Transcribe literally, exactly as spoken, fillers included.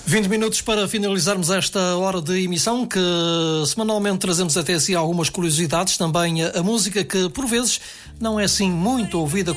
vinte minutos para finalizarmos esta hora de emissão, que semanalmente trazemos até si algumas curiosidades, também a, a música que por vezes não é assim muito ouvida